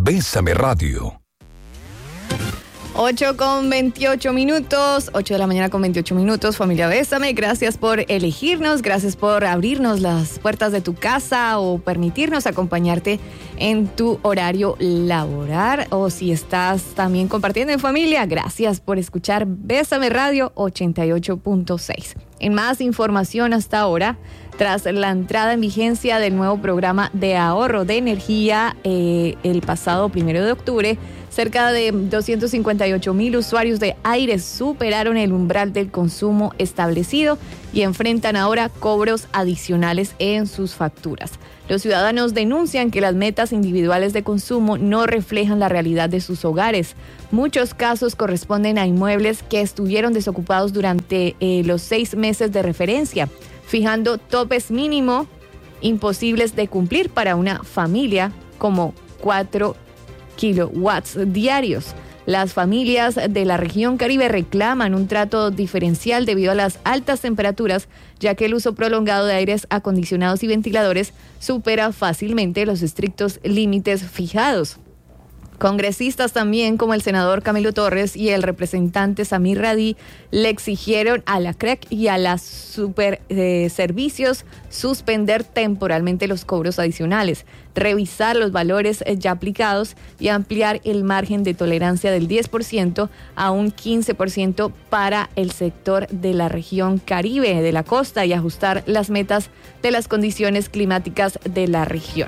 Bésame Radio. 8 de la mañana con 28 minutos, familia Bésame, gracias por elegirnos, gracias por abrirnos las puertas de tu casa o permitirnos acompañarte en tu horario laboral, o si estás también compartiendo en familia, gracias por escuchar Bésame Radio 88.6. En más información hasta ahora, tras la entrada en vigencia del nuevo programa de ahorro de energía el pasado 1 de octubre, cerca de 258,000 usuarios de aire superaron el umbral del consumo establecido y enfrentan ahora cobros adicionales en sus facturas. Los ciudadanos denuncian que las metas individuales de consumo no reflejan la realidad de sus hogares. Muchos casos corresponden a inmuebles que estuvieron desocupados durante los 6 meses de referencia, fijando topes mínimo imposibles de cumplir para una familia, como 4 kilowatts diarios. Las familias de la región Caribe reclaman un trato diferencial debido a las altas temperaturas, ya que el uso prolongado de aires acondicionados y ventiladores supera fácilmente los estrictos límites fijados. Congresistas también, como el senador Camilo Torres y el representante Samir Radí, le exigieron a la CREC y a las Superservicios suspender temporalmente los cobros adicionales, revisar los valores ya aplicados y ampliar el margen de tolerancia del 10% a un 15% para el sector de la región Caribe de la costa y ajustar las metas de las condiciones climáticas de la región.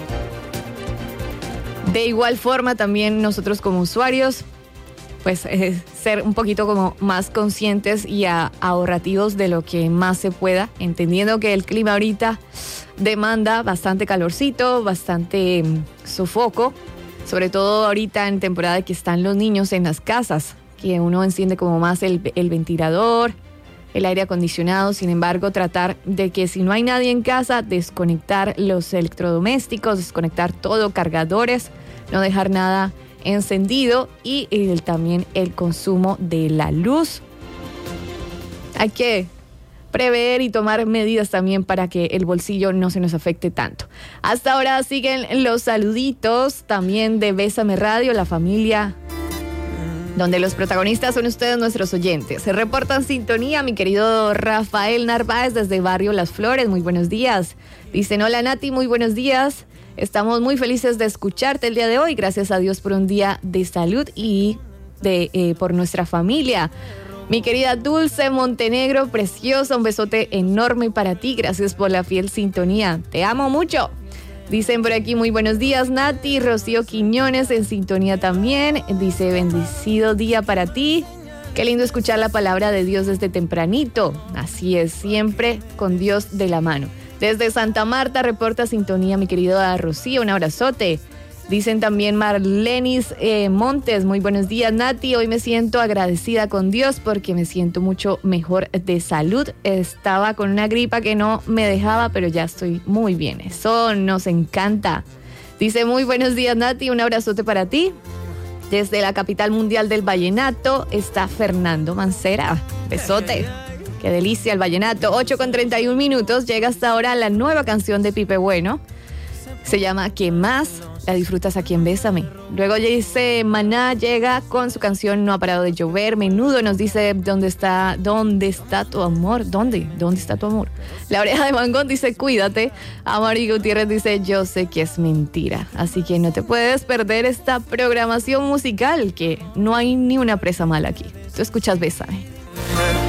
De igual forma, también nosotros como usuarios, pues ser un poquito como más conscientes y ahorrativos de lo que más se pueda, entendiendo que el clima ahorita demanda bastante calorcito, bastante sofoco, sobre todo ahorita en temporada que están los niños en las casas, que uno enciende como más el ventilador, el aire acondicionado. Sin embargo, tratar de que si no hay nadie en casa, desconectar los electrodomésticos, desconectar todo, cargadores, no dejar nada encendido y también el consumo de la luz. Hay que prever y tomar medidas también para que el bolsillo no se nos afecte tanto. Hasta ahora siguen los saluditos también de Bésame Radio, la familia donde los protagonistas son ustedes, nuestros oyentes. Se reportan sintonía, mi querido Rafael Narváez desde Barrio Las Flores. Muy buenos días. Dicen, hola Nati, muy buenos días. Estamos muy felices de escucharte el día de hoy. Gracias a Dios por un día de salud y por nuestra familia. Mi querida Dulce Montenegro, preciosa, un besote enorme para ti. Gracias por la fiel sintonía. Te amo mucho. Dicen por aquí, muy buenos días, Nati. Rocío Quiñones en sintonía también. Dice, bendecido día para ti. Qué lindo escuchar la palabra de Dios desde tempranito. Así es, siempre con Dios de la mano. Desde Santa Marta reporta sintonía mi querida Rocío, un abrazote. Dicen también Marlenis Montes, muy buenos días Nati, hoy me siento agradecida con Dios porque me siento mucho mejor de salud. Estaba con una gripa que no me dejaba, pero ya estoy muy bien, eso nos encanta. Dice, muy buenos días Nati, un abrazote para ti. Desde la capital mundial del vallenato está Fernando Mancera, besote. Qué delicia el vallenato. 8:31, llega hasta ahora la nueva canción de Pipe Bueno. Se llama ¿Qué más? La disfrutas aquí en Bésame. Luego ya dice Maná llega con su canción No ha parado de llover. Menudo nos dice ¿dónde está tu amor? ¿Dónde está tu amor? La Oreja de Mangón dice cuídate. Amari Gutiérrez dice yo sé que es mentira. Así que no te puedes perder esta programación musical, que no hay ni una presa mala aquí. Tú escuchas Bésame.